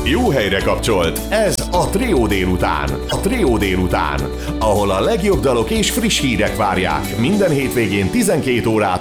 Jó helyre kapcsolt, ez a Trio délután. A Trio délután, ahol a legjobb dalok és friss hírek várják minden hétvégén 12 órától